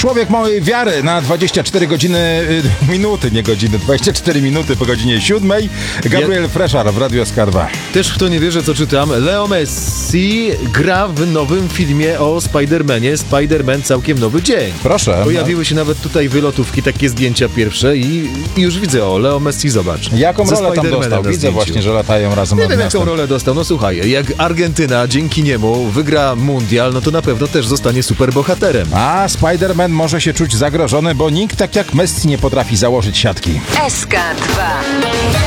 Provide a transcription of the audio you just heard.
Człowiek małej wiary na 24 minuty, nie godziny, 24 minuty po godzinie 7. Gabriel Freszar w Radio SK2. Też w to nie wierzę, co czytam. Leo Messi gra w nowym filmie o Spider-Manie. Spider-Man całkiem nowy dzień. Proszę. Pojawiły się nawet tutaj wylotówki, takie zdjęcia pierwsze i już widzę, Leo Messi, zobacz. Jaką Ze rolę tam Spider-Manem dostał? na Widzę zdjęciu. właśnie, że latają razem Nie nad wiem, miastem. jaką rolę dostał. No słuchaj, jak Argentyna dzięki niemu wygra mundial, no to na pewno też zostanie superbohaterem. A Spider-Man może się czuć zagrożony, bo nikt tak jak Messi nie potrafi założyć siatki. SK2